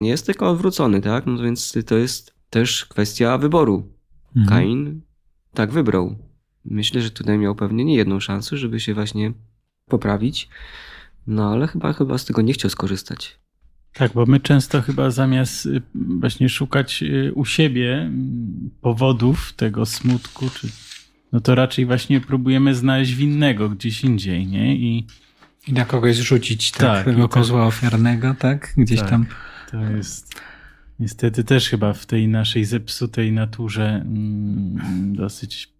nie jest tylko odwrócony, tak? No więc to jest też kwestia wyboru. Kain tak wybrał. Myślę, że tutaj miał pewnie nie jedną szansę, żeby się właśnie poprawić, no ale chyba z tego nie chciał skorzystać. Tak, bo my często chyba zamiast właśnie szukać u siebie powodów tego smutku, no to raczej właśnie próbujemy znaleźć winnego gdzieś indziej, nie? I na kogoś zrzucić tego kozła ofiarnego, tak? Gdzieś tam. To jest niestety też chyba w tej naszej zepsutej naturze dosyć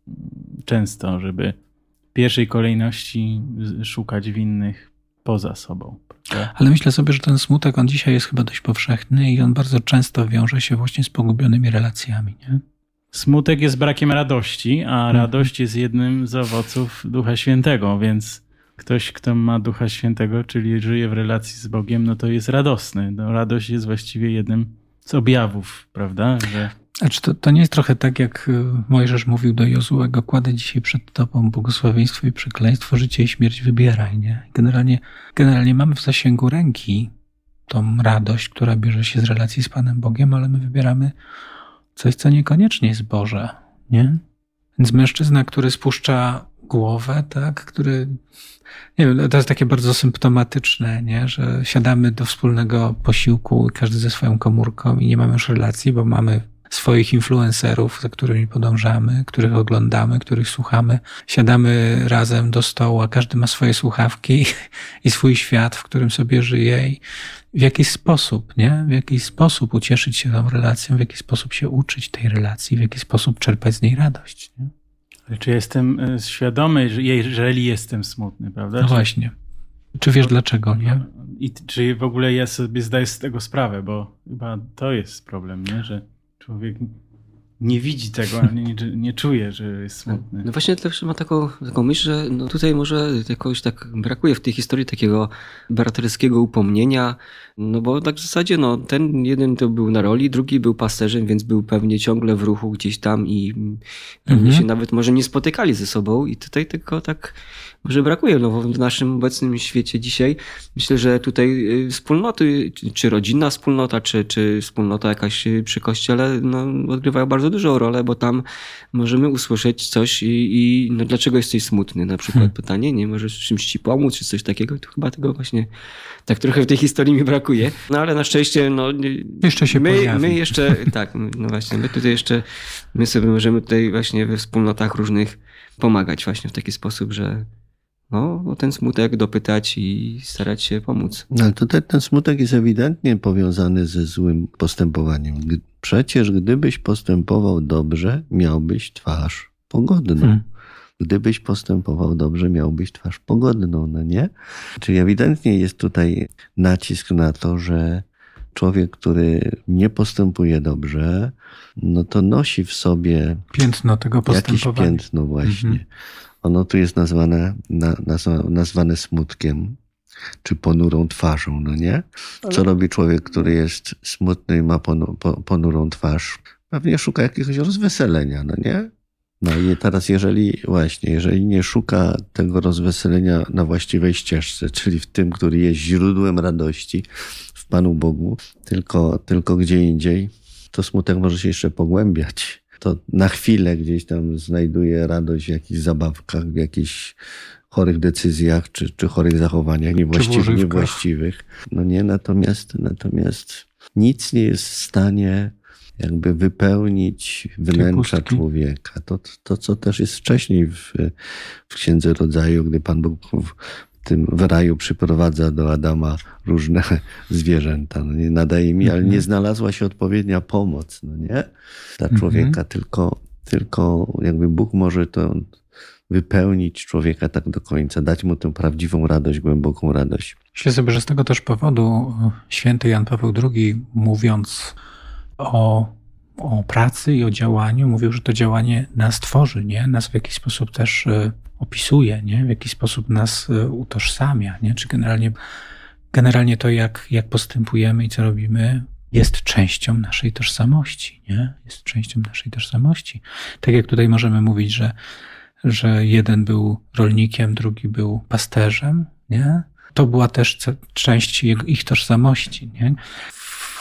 często, żeby w pierwszej kolejności szukać winnych poza sobą. Prawda? Ale myślę sobie, że ten smutek, on dzisiaj jest chyba dość powszechny i on bardzo często wiąże się właśnie z pogubionymi relacjami, nie? Smutek jest brakiem radości, a radość jest jednym z owoców Ducha Świętego, więc ktoś, kto ma Ducha Świętego, czyli żyje w relacji z Bogiem, no to jest radosny. No, radość jest właściwie jednym z objawów, prawda? Znaczy to nie jest trochę tak, jak Mojżesz mówił do Jozułego: kładę dzisiaj przed tobą błogosławieństwo i przekleństwo, życie i śmierć wybieraj, nie? Generalnie mamy w zasięgu ręki tą radość, która bierze się z relacji z Panem Bogiem, ale my wybieramy coś, co niekoniecznie jest Boże, nie? Więc mężczyzna, który spuszcza głowę, tak, który, nie wiem, to jest takie bardzo symptomatyczne, nie? Że siadamy do wspólnego posiłku, każdy ze swoją komórką i nie mamy już relacji, bo mamy swoich influencerów, za którymi podążamy, których oglądamy, których słuchamy. Siadamy razem do stołu, a każdy ma swoje słuchawki i swój świat, w którym sobie żyje. I w jakiś sposób, nie? W jakiś sposób ucieszyć się tą relacją, w jakiś sposób się uczyć tej relacji, w jakiś sposób czerpać z niej radość, nie? Czy jestem świadomy, jeżeli jestem smutny, prawda? No właśnie. Czy wiesz dlaczego, nie? I czy w ogóle ja sobie zdaję z tego sprawę, bo chyba to jest problem, nie? Że człowiek nie widzi tego, ani nie czuje, że jest smutny. No właśnie też ma taką myśl, że no tutaj może jakoś tak brakuje w tej historii takiego bohaterskiego upomnienia, no bo tak w zasadzie no ten jeden to był na roli, drugi był pasterzem, więc był pewnie ciągle w ruchu gdzieś tam i pewnie się nawet może nie spotykali ze sobą i tutaj tylko tak może brakuje, no w naszym obecnym świecie dzisiaj. Myślę, że tutaj wspólnoty, czy rodzinna wspólnota, czy wspólnota jakaś przy kościele, no odgrywają bardzo dużą rolę, bo tam możemy usłyszeć coś i no dlaczego jesteś smutny? Na przykład pytanie, nie możesz czymś ci pomóc, czy coś takiego. To chyba tego właśnie tak trochę w tej historii mi brakuje. No ale na szczęście, no jeszcze się pojawi. My jeszcze, tak, no właśnie, my sobie możemy tutaj właśnie we wspólnotach różnych pomagać właśnie w taki sposób, że o ten smutek dopytać i starać się pomóc. Ale tutaj ten smutek jest ewidentnie powiązany ze złym postępowaniem. Przecież gdybyś postępował dobrze, miałbyś twarz pogodną. Gdybyś postępował dobrze, miałbyś twarz pogodną, no nie? Czyli ewidentnie jest tutaj nacisk na to, że człowiek, który nie postępuje dobrze, no to nosi w sobie piętno tego postępowania. Jakieś piętno właśnie. Ono tu jest nazwane smutkiem, czy ponurą twarzą, no nie? Co robi człowiek, który jest smutny i ma ponurą twarz? Pewnie szuka jakiegoś rozweselenia, no nie? No i teraz jeżeli nie szuka tego rozweselenia na właściwej ścieżce, czyli w tym, który jest źródłem radości w Panu Bogu, tylko gdzie indziej, to smutek może się jeszcze pogłębiać. To na chwilę gdzieś tam znajduje radość w jakichś zabawkach, w jakichś chorych decyzjach, czy chorych zachowaniach niewłaściwych. No nie, natomiast nic nie jest w stanie jakby wypełnić wnętrza człowieka. To, co też jest wcześniej w Księdze Rodzaju, gdy Pan Bóg w raju przyprowadza do Adama różne zwierzęta. No nie nadaje mi, ale nie znalazła się odpowiednia pomoc, no nie? Dla człowieka, tylko jakby Bóg może to wypełnić człowieka tak do końca, dać mu tę prawdziwą radość, głęboką radość. Myślę sobie, że z tego też powodu święty Jan Paweł II, mówiąc o pracy i o działaniu, mówił, że to działanie nas tworzy, nie? Nas w jakiś sposób też opisuje, nie? W jakiś sposób nas utożsamia, nie? Czy generalnie to, jak postępujemy i co robimy, jest częścią naszej tożsamości, nie? Jest częścią naszej tożsamości. Tak jak tutaj możemy mówić, że jeden był rolnikiem, drugi był pasterzem, nie? To była też część ich tożsamości, nie?